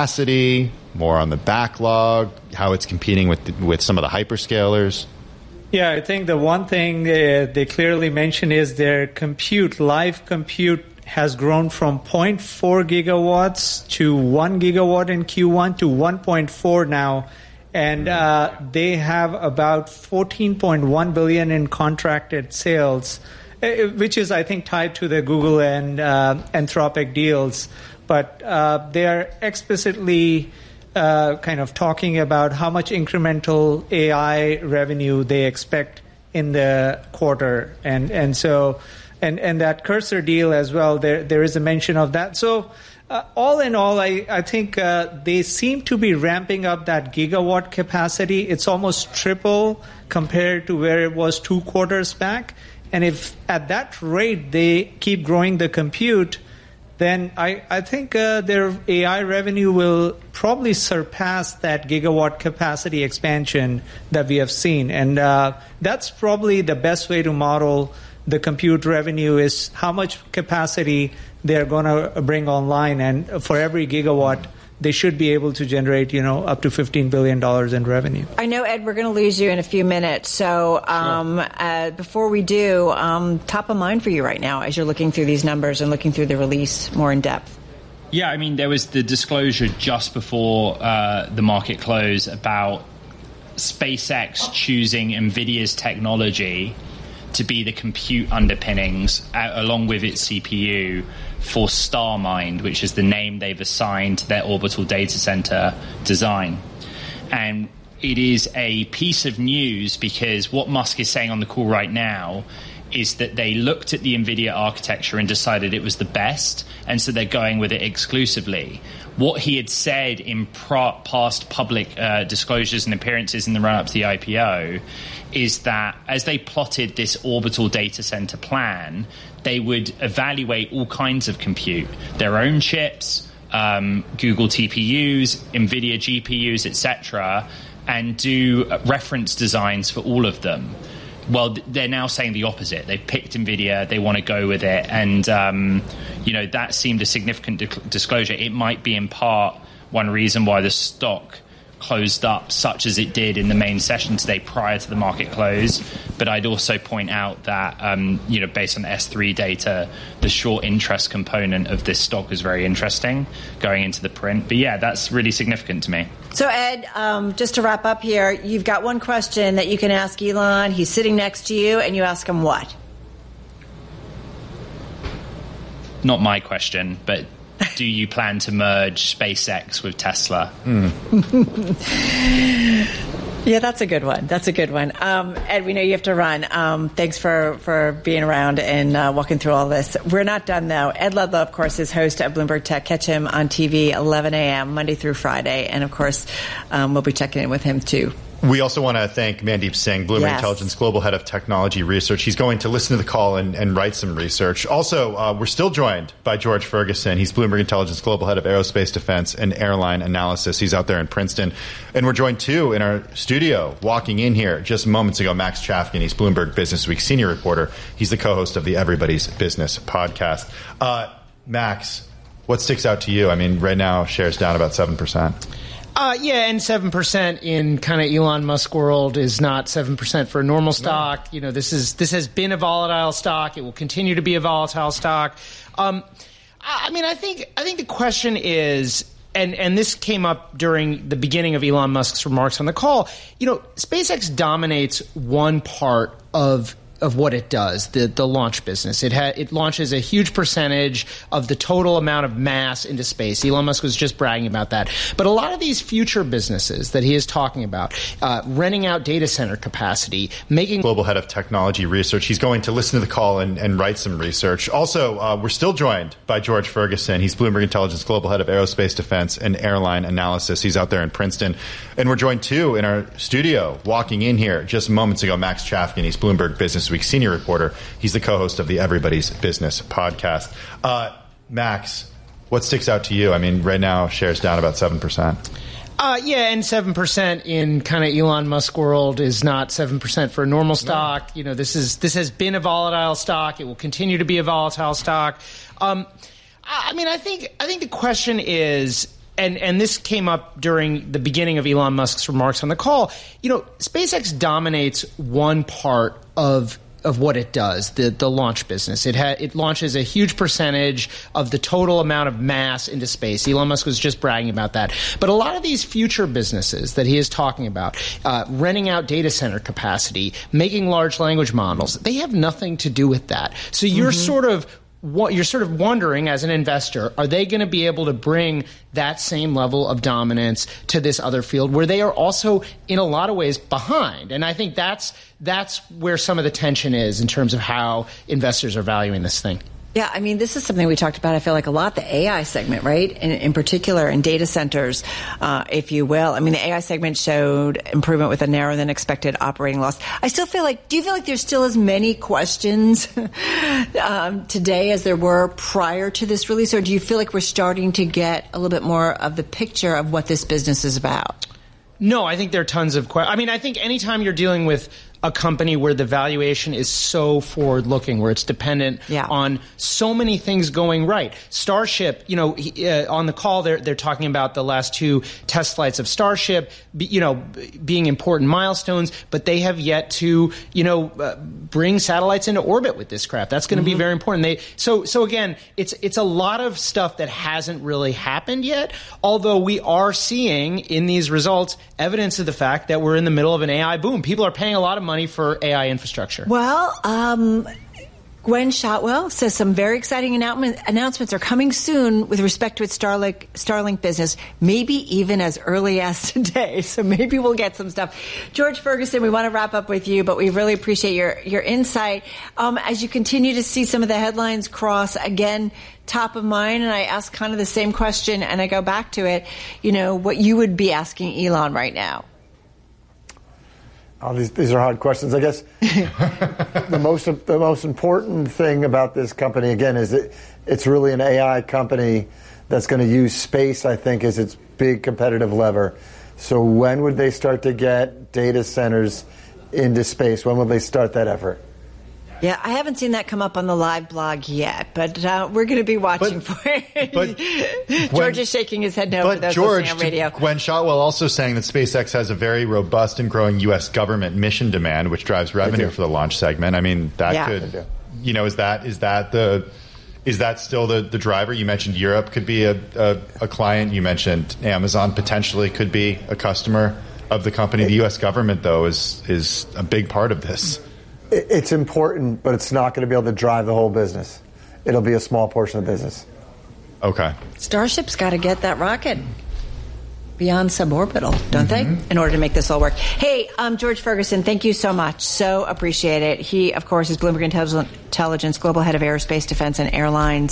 C: capacity, more on the backlog, how it's competing with some of the hyperscalers?
E: Yeah, I think the one thing they clearly mention is their live compute has grown from 0.4 gigawatts to 1 gigawatt in Q1 to 1.4 now. And they have about $14.1 billion in contracted sales, which is, I think, tied to the Google and Anthropic deals. But they are explicitly kind of talking about how much incremental AI revenue they expect in the quarter. And so that Cursor deal as well, there is a mention of that. So all in all, I think they seem to be ramping up that gigawatt capacity. It's almost triple compared to where it was 2 quarters back. And if at that rate they keep growing the compute, then I think their AI revenue will probably surpass that gigawatt capacity expansion that we have seen. And that's probably the best way to model the compute revenue, is how much capacity they're going to bring online. And for every gigawatt, they should be able to generate, up to $15 billion in revenue.
A: I know, Ed, we're going to lose you in a few minutes. So before we do, top of mind for you right now as you're looking through these numbers and looking through the release more in depth?
D: Yeah, I mean, there was the disclosure just before the market close about SpaceX choosing NVIDIA's technology to be the compute underpinnings along with its CPU for Starmind, which is the name they've assigned to their orbital data center design. And it is a piece of news because what Musk is saying on the call right now is that they looked at the NVIDIA architecture and decided it was the best, and so they're going with it exclusively. What he had said in past public disclosures and appearances in the run-up to the IPO is that as they plotted this orbital data center plan, they would evaluate all kinds of compute, their own chips, Google TPUs, NVIDIA GPUs, etc., and do reference designs for all of them. Well, they're now saying the opposite. They've picked NVIDIA. They want to go with it. And, that seemed a significant disclosure. It might be in part one reason why the stock closed up such as it did in the main session today prior to the market close. But I'd also point out that, based on the S3 data, the short interest component of this stock is very interesting going into the print. But yeah, that's really significant to me.
A: So Ed, just to wrap up here, you've got one question that you can ask Elon. He's sitting next to you, and you ask him what?
D: Not my question, but do you plan to merge SpaceX with Tesla?
A: Yeah, that's a good one. Ed, we know you have to run. Thanks for being around and walking through all this. We're not done, though. Ed Ludlow, of course, is host of Bloomberg Tech. Catch him on TV 11 a.m. Monday through Friday. And, of course, we'll be checking in with him, too.
C: We also want to thank Mandeep Singh, Bloomberg Intelligence Global Head of Technology Research. He's going to listen to the call and write some research. Also, we're still joined by George Ferguson. He's Bloomberg Intelligence Global Head of Aerospace Defense and Airline Analysis. He's out there in Princeton. And we're joined, too, in our studio, walking in here just moments ago, Max Chafkin. He's Bloomberg Business Week senior reporter. He's the co-host of the Everybody's Business podcast. Max, what sticks out to you? I mean, right now, shares down about 7%.
G: And 7% in kind of Elon Musk world is not 7% for a normal stock. No. This has been a volatile stock. It will continue to be a volatile stock. I think the question is, and this came up during the beginning of Elon Musk's remarks on the call. SpaceX dominates one part of what it does, the launch business. It launches a huge percentage of the total amount of mass into space. Elon Musk was just bragging about that. But a lot of these future businesses that he is talking about, renting out data center capacity, making...
C: Global Head of Technology Research. He's going to listen to the call and write some research. Also, we're still joined by George Ferguson. He's Bloomberg Intelligence Global Head of Aerospace Defense and Airline Analysis. He's out there in Princeton. And we're joined, too, in our studio, walking in here just moments ago, Max Chafkin. He's Bloomberg Business Week senior reporter. He's the co-host of the Everybody's Business podcast. Max, what sticks out to you? I mean, right now, shares down about 7%.
G: And 7% in kind of Elon Musk world is not 7% for a normal stock. No. This has been a volatile stock. It will continue to be a volatile stock. I think the question is, and this came up during the beginning of Elon Musk's remarks on the call. SpaceX dominates one part of what it does, the launch business. It launches a huge percentage of the total amount of mass into space. Elon Musk was just bragging about that. But a lot of these future businesses that he is talking about, renting out data center capacity, making large language models, they have nothing to do with that. So you're sort of wondering as an investor, are they going to be able to bring that same level of dominance to this other field where they are also in a lot of ways behind? And I think that's where some of the tension is in terms of how investors are valuing this thing.
A: Yeah, I mean, this is something we talked about, I feel like, a lot, the AI segment, right? In particular, in data centers, if you will. I mean, the AI segment showed improvement with a narrower than expected operating loss. I still feel like, do you feel like there's still as many questions today as there were prior to this release? Or do you feel like we're starting to get a little bit more of the picture of what this business is about?
G: No, I think there are tons of questions. I mean, I think anytime you're dealing with a company where the valuation is so forward-looking, where it's dependent on so many things going right. Starship, on the call, they're talking about the last 2 test flights of Starship, being important milestones, but they have yet to, bring satellites into orbit with this craft. That's going to be very important. So again, it's a lot of stuff that hasn't really happened yet, although we are seeing in these results evidence of the fact that we're in the middle of an AI boom. People are paying a lot of money for AI infrastructure.
A: Well, Gwen Shotwell says some very exciting announcements are coming soon with respect to its Starlink business, maybe even as early as today. So maybe we'll get some stuff. George Ferguson, we want to wrap up with you, but we really appreciate your insight. As you continue to see some of the headlines cross again, top of mind, and I ask kind of the same question, and I go back to it, what you would be asking Elon right now.
F: These are hard questions. I guess the most important thing about this company, again, is that it's really an AI company that's going to use space, I think, as its big competitive lever. So when would they start to get data centers into space? When will they start that effort?
A: Yeah, I haven't seen that come up on the live blog yet, but we're going to be watching for it. George is shaking his head no for those listening on radio.
C: Gwen Shotwell also saying that SpaceX has a very robust and growing U.S. government mission demand, which drives revenue for the launch segment. I mean, that could, is that still the driver? You mentioned Europe could be a client. You mentioned Amazon potentially could be a customer of the company. The U.S. government, though, is a big part of this.
F: It's important, but it's not going to be able to drive the whole business. It'll be a small portion of the business.
C: Okay.
A: Starship's got to get that rocket beyond suborbital, don't they, in order to make this all work? Hey, George Ferguson, thank you so much. So appreciate it. He, of course, is Bloomberg Intelligence Global Head of Aerospace, Defense, and Airline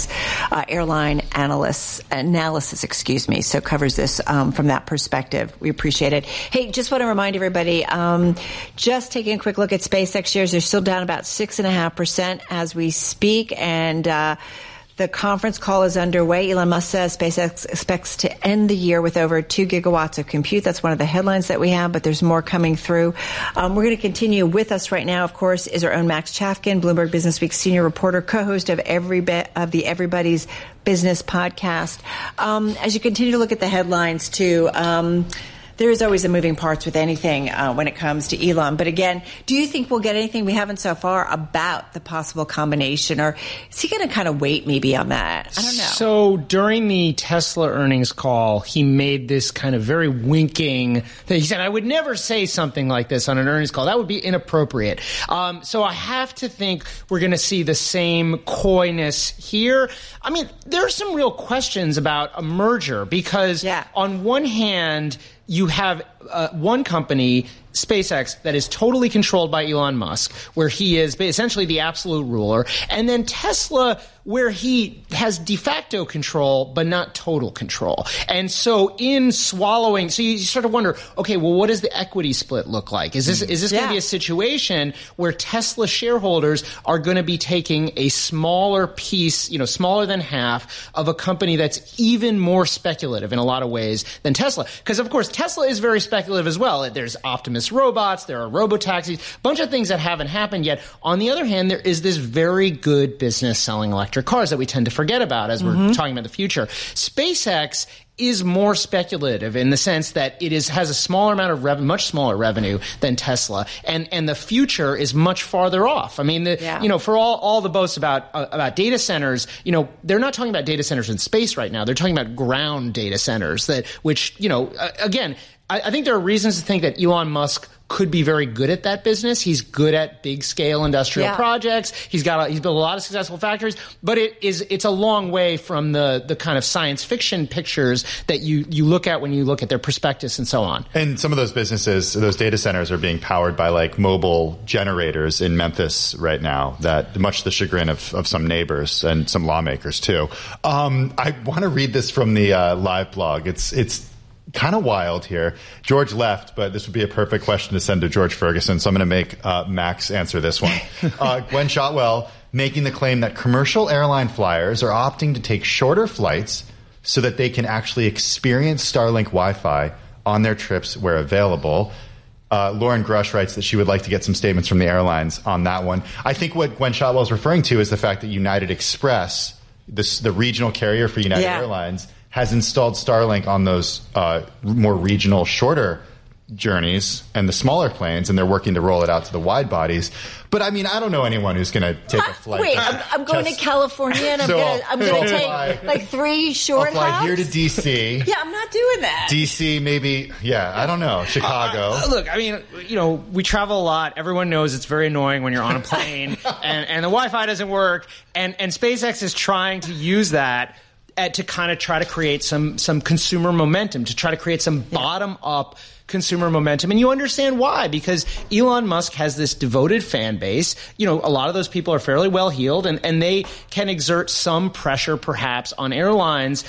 A: Analysis, so covers this from that perspective. We appreciate it. Hey, just want to remind everybody, just taking a quick look at SpaceX shares, they're still down about 6.5% as we speak, and the conference call is underway. Elon Musk says SpaceX expects to end the year with over 2 gigawatts of compute. That's one of the headlines that we have, but there's more coming through. We're going to continue. With us right now, of course, is our own Max Chafkin, Bloomberg Business Week senior reporter, co-host of the Everybody's Business podcast. As you continue to look at the headlines, too, there is always a moving parts with anything when it comes to Elon. But again, do you think we'll get anything we haven't so far about the possible combination? Or is he going to kind of wait maybe on that? I don't know.
G: So during the Tesla earnings call, he made this kind of very winking thing. He said, I would never say something like this on an earnings call. That would be inappropriate. So I have to think we're going to see the same coyness here. I mean, there are some real questions about a merger because on one hand, you have one company, SpaceX, that is totally controlled by Elon Musk, where he is essentially the absolute ruler, and then Tesla, where he has de facto control, but not total control. And so in swallowing, so you sort of wonder, okay, well, what does the equity split look like? Is this going to be a situation where Tesla shareholders are going to be taking a smaller piece, smaller than half of a company that's even more speculative in a lot of ways than Tesla? Because, of course, Tesla is very speculative as well. There's Optimus autonomous robots. There are robotaxis, a bunch of things that haven't happened yet. On the other hand, there is this very good business selling electric cars that we tend to forget about as we're talking about the future. SpaceX is more speculative in the sense that it has a smaller amount of revenue, much smaller revenue than Tesla, and the future is much farther off. I mean, for all the boasts about data centers, they're not talking about data centers in space right now. They're talking about ground data centers which again, I think there are reasons to think that Elon Musk could be very good at that business. He's good at big scale industrial projects. He's built a lot of successful factories, but it's a long way from the kind of science fiction pictures that you look at when you look at their prospectus and so on.
C: And some of those businesses, those data centers are being powered by like mobile generators in Memphis right now, that much to the chagrin of some neighbors and some lawmakers too. I want to read this from the live blog. It's kind of wild here. George left, but this would be a perfect question to send to George Ferguson, so I'm going to make Max answer this one. Gwen Shotwell making the claim that commercial airline flyers are opting to take shorter flights so that they can actually experience Starlink Wi-Fi on their trips where available. Lauren Grush writes that she would like to get some statements from the airlines on that one. I think what Gwen Shotwell is referring to is the fact that United Express, the regional carrier for United Airlines, has installed Starlink on those more regional, shorter journeys and the smaller planes, and they're working to roll it out to the wide bodies. But I mean, I don't know anyone who's going to take a flight.
A: Wait, I'm going to California, and I'm going to take like 3 short hops.
C: I'll fly here to D.C.
A: Yeah, I'm not doing that.
C: D.C. maybe, I don't know, Chicago.
G: Look, I mean, we travel a lot. Everyone knows it's very annoying when you're on a plane and the Wi-Fi doesn't work, and SpaceX is trying to use that to kind of try to create some consumer momentum, to try to create some bottom-up consumer momentum. And you understand why, because Elon Musk has this devoted fan base. A lot of those people are fairly well-heeled, and they can exert some pressure perhaps on airlines,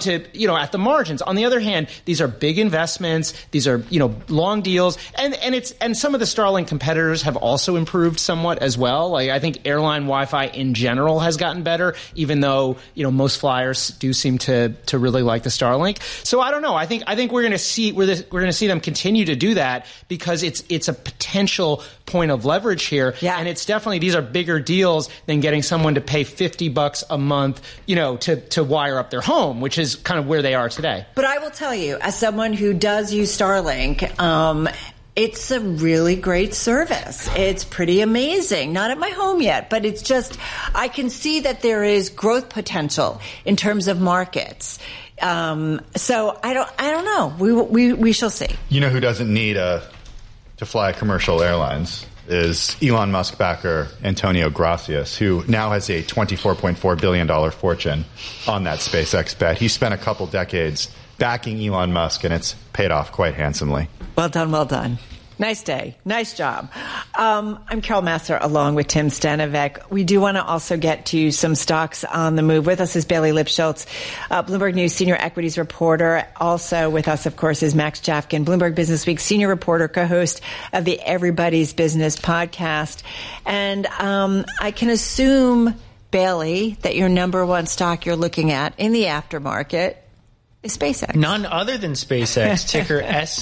G: at the margins. On the other hand, these are big investments. These are, long deals. And some of the Starlink competitors have also improved somewhat as well. Like, I think airline Wi-Fi in general has gotten better, even though, most flyers do seem to really like the Starlink. So I don't know. I think we're going to see them continue to do that, because it's a potential point of leverage here. Yeah. And it's definitely, these are bigger deals than getting someone to pay $50 a month, to wire up their home, which is kind of where they are today.
A: But I will tell you, as someone who does use Starlink, it's a really great service. It's pretty amazing. Not at my home yet, but it's just, I can see that there is growth potential in terms of markets. So I don't know. We shall see.
C: You know who doesn't need to fly commercial airlines is Elon Musk backer Antonio Gracias, who now has a $24.4 billion fortune on that SpaceX bet. He spent a couple decades backing Elon Musk, and it's paid off quite handsomely.
A: Well done, well done. Nice day. Nice job. I'm Carol Massar along with Tim Stanovec. We do want to also get to some stocks on the move. With us is Bailey Lipschultz, Bloomberg News senior equities reporter. Also with us, of course, is Max Jafkin, Bloomberg Business Week senior reporter, co-host of the Everybody's Business podcast. And I can assume, Bailey, that your number one stock you're looking at in the aftermarket is SpaceX.
H: None other than SpaceX, ticker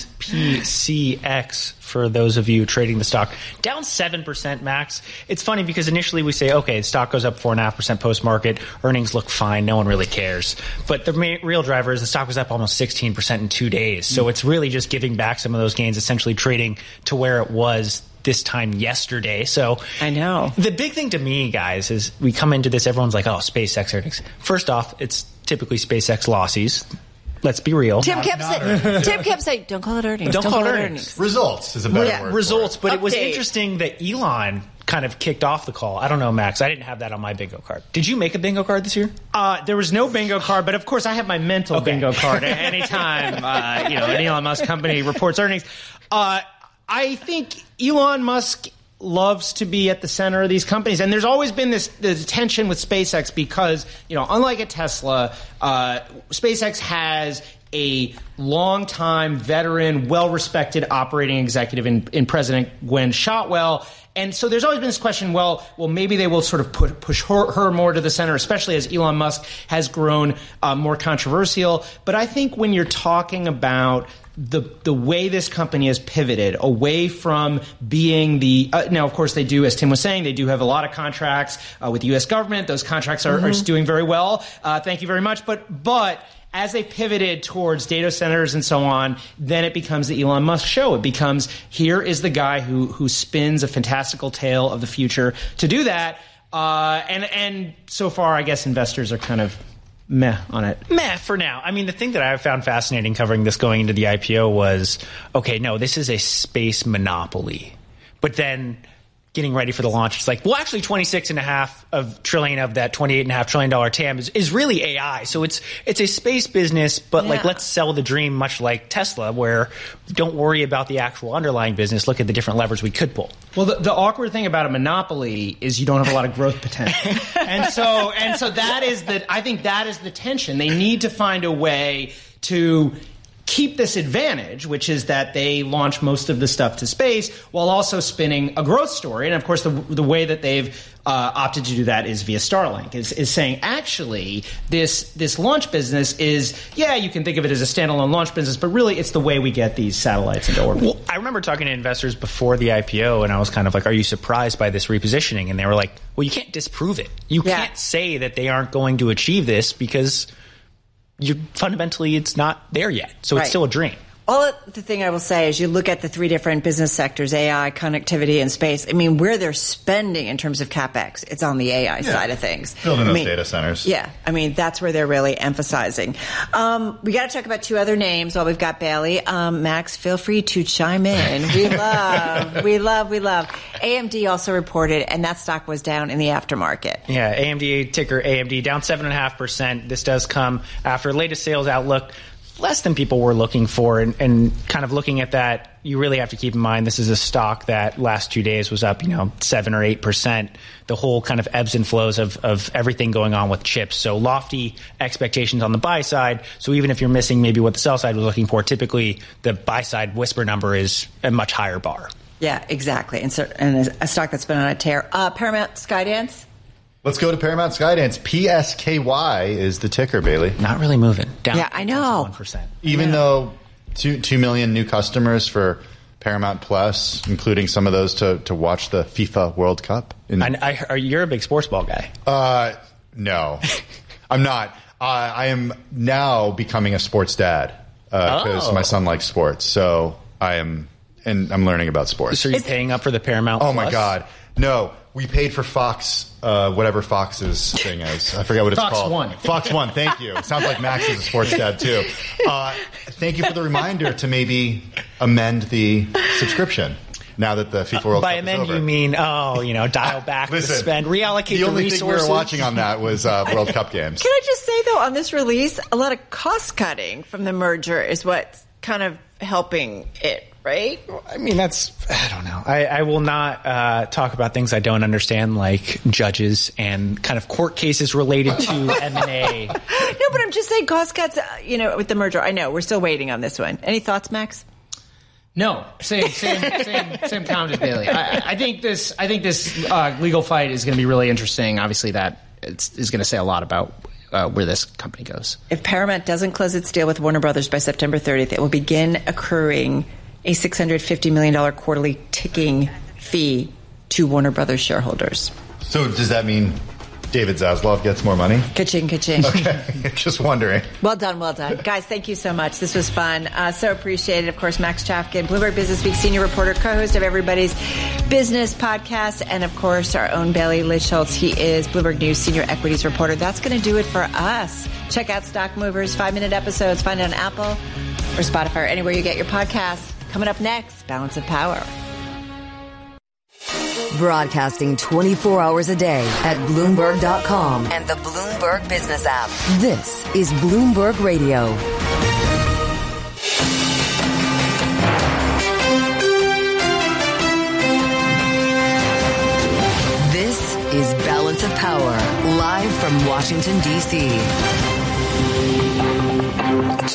H: SPCX for those of you trading the stock. Down 7%, Max. It's funny because initially we say, okay, the stock goes up 4.5% post-market. Earnings look fine. No one really cares. But the real driver is the stock was up almost 16% in 2 days. So it's really just giving back some of those gains, essentially trading to where it was this time yesterday. So
A: I know.
H: The big thing to me, guys, is we come into this, everyone's like, oh, SpaceX earnings. First off, it's typically SpaceX lossies. Let's be real.
A: Tim kept saying, don't call it earnings.
H: Don't call it earnings.
C: Results is a better word.
H: Results, but it was interesting that Elon kind of kicked off the call. I don't know, Max. I didn't have that on my bingo card. Did you make a bingo card this year?
G: There was no bingo card, but of course I have my mental bingo card at any time an Elon Musk company reports earnings. I think Elon Musk loves to be at the center of these companies. And there's always been this tension with SpaceX because, unlike a Tesla, SpaceX has a long-time veteran, well-respected operating executive in President Gwen Shotwell. And so there's always been this question, well, maybe they will sort of push her more to the center, especially as Elon Musk has grown more controversial. But I think when you're talking about the way this company has pivoted away from being the now, of course, they do, as Tim was saying, they do have a lot of contracts with the U.S. government. Those contracts are doing very well. Thank you very much. But as they pivoted towards data centers and so on, then it becomes the Elon Musk show. It becomes, here is the guy who spins a fantastical tale of the future to do that. And so far, I guess investors are kind of meh on it.
H: Meh for now. I mean, the thing that I found fascinating covering this going into the IPO was, okay, no, this is a space monopoly. But then getting ready for the launch, it's like, well, actually $26.5 trillion of that $28.5 trillion TAM is really AI. So it's a space business, but like, let's sell the dream, much like Tesla, where don't worry about the actual underlying business. Look at the different levers we could pull.
G: Well, the awkward thing about a monopoly is you don't have a lot of growth potential. and so I think that is the tension. They need to find a way to keep this advantage, which is that they launch most of the stuff to space while also spinning a growth story. And of course, the way that they've opted to do that is via Starlink, is saying, actually, this launch business is, you can think of it as a standalone launch business, but really it's the way we get these satellites into orbit.
H: Well, I remember talking to investors before the IPO, and I was kind of like, are you surprised by this repositioning? And they were like, well, you can't disprove it. You can't say that they aren't going to achieve this because fundamentally it's not there yet. So it's still a dream.
A: All the thing I will say is you look at the three different business sectors, AI, connectivity, and space. I mean, where they're spending in terms of CapEx, it's on the AI side of things.
C: Building those data centers.
A: Yeah. I mean, that's where they're really emphasizing. We got to talk about two other names while we've got Bailey. Max, feel free to chime in. We love. AMD also reported, and that stock was down in the aftermarket.
H: Yeah, AMD, ticker AMD, down 7.5%. This does come after latest sales outlook less than people were looking for, and kind of looking at that, you really have to keep in mind this is a stock that last 2 days was up 7 or 8%. The whole kind of ebbs and flows of everything going on with chips. So lofty expectations on the buy side. So even if you're missing maybe what the sell side was looking for, typically the buy side whisper number is a much higher bar.
A: Yeah, exactly. And a stock that's been on a tear. Paramount Skydance.
C: Let's go to Paramount Skydance. PSKY is the ticker, Bailey.
H: Not really moving. Down.
A: Yeah, I know.
H: 1%.
C: Even though 2 million new customers for Paramount Plus, including some of those to watch the FIFA World Cup.
H: You're a big sports ball guy.
C: No, I'm not. I am now becoming a sports dad because my son likes sports. So I'm learning about sports.
H: So you're paying up for the Paramount Plus?
C: Oh, my God. No, we paid for Fox, whatever Fox's thing is. I forget what it's called. Fox One, thank you. Sounds like Max is a sports dad, too. Thank you for the reminder to maybe amend the subscription now that the FIFA World Cup is over.
H: By amend, you mean, dial back the spend, reallocate the resources.
C: The only thing we were watching on that was World Cup games.
A: Can I just say, though, on this release, a lot of cost-cutting from the merger is what's kind of helping it, right?
H: I mean, I don't know. I will not talk about things I don't understand, like judges and kind of court cases related to M&A.
A: No, but I'm just saying cost cuts, with the merger. I know. We're still waiting on this one. Any thoughts, Max?
G: No. Same comment as Bailey. I think this legal fight is going to be really interesting. Obviously, that is going to say a lot about where this company goes.
A: If Paramount doesn't close its deal with Warner Brothers by September 30th, it will begin accruing a $650 million quarterly ticking fee to Warner Brothers shareholders.
C: So does that mean David Zaslav gets more money?
A: Ka-ching, ka-ching.
C: Okay, just wondering.
A: Well done. Guys, thank you so much. This was fun. So appreciated. Of course, Max Chafkin, Bloomberg Business Week senior reporter, co-host of Everybody's Business podcast, and of course, our own Bailey Lischholtz. He is Bloomberg News senior equities reporter. That's going to do it for us. Check out Stock Movers, 5-minute episodes. Find it on Apple or Spotify or anywhere you get your podcasts. Coming up next, Balance of Power.
B: Broadcasting 24 hours a day at Bloomberg.com and the Bloomberg Business app. This is Bloomberg Radio. This is Balance of Power, live from Washington, D.C.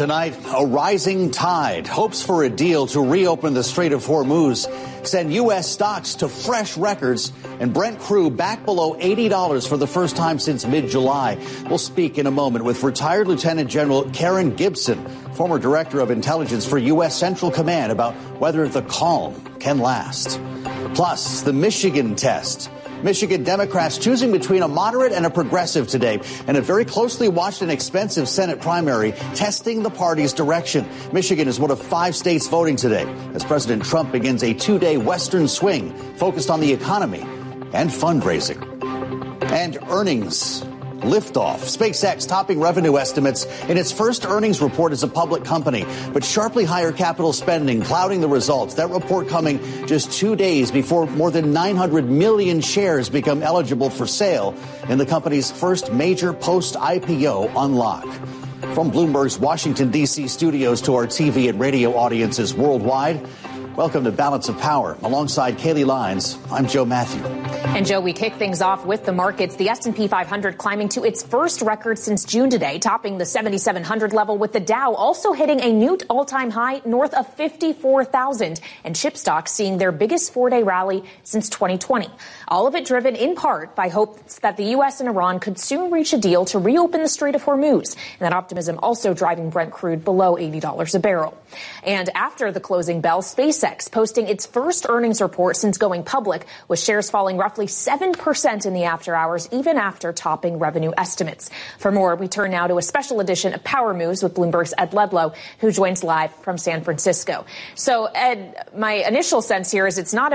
I: Tonight, a rising tide. Hopes for a deal to reopen the Strait of Hormuz send U.S. stocks to fresh records, and Brent crude back below $80 for the first time since mid-July. We'll speak in a moment with retired Lieutenant General Karen Gibson, former Director of Intelligence for U.S. Central Command, about whether the calm can last. Plus, the Michigan test. Michigan Democrats choosing between a moderate and a progressive today, and a very closely watched and expensive Senate primary testing the party's direction. Michigan is one of 5 states voting today as President Trump begins a 2-day Western swing focused on the economy and fundraising. And earnings. Liftoff. SpaceX topping revenue estimates in its first earnings report as a public company, but sharply higher capital spending clouding the results. That report coming just 2 days before more than 900 million shares become eligible for sale in the company's first major post-IPO unlock. From Bloomberg's Washington, D.C. studios to our TV and radio audiences worldwide, welcome to Balance of Power. Alongside Kaylee Lyons, I'm Joe Matthew.
J: And Joe, we kick things off with the markets. The S&P 500 climbing to its first record since June today, topping the 7,700 level, with the Dow also hitting a new all-time high north of 54,000, and chip stocks seeing their biggest 4-day rally since 2020. All of it driven in part by hopes that the U.S. and Iran could soon reach a deal to reopen the Strait of Hormuz. And that optimism also driving Brent crude below $80 a barrel. And after the closing bell, SpaceX posting its first earnings report since going public, with shares falling roughly 7% in the after hours, even after topping revenue estimates. For more, we turn now to a special edition of Power Moves with Bloomberg's Ed Ledlow, who joins live from San Francisco. So, Ed, my initial sense here is it's not